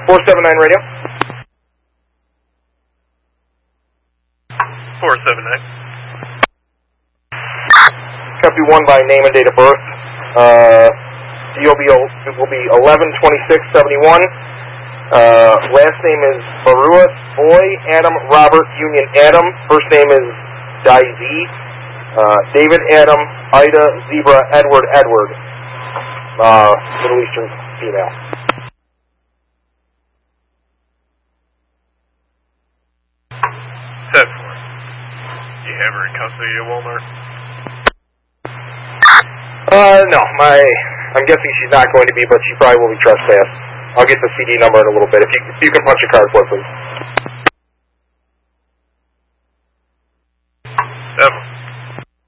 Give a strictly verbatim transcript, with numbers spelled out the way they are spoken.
four seven nine radio. four seven nine. Copy one by name and date of birth. Uh, D O B will be eleven twenty-six seventy-one. Uh, last name is Barua, Boy, Adam, Robert, Union, Adam. First name is Daisy. Uh, David, Adam, Ida, Zebra, Edward, Edward. Uh, Middle Eastern female. ten four. Do you have her in custody at Walmart? Uh, no, my, I'm guessing she's not going to be, but she probably will be trespassed. I'll get the C D number in a little bit. If you, if you can punch a card for it, please.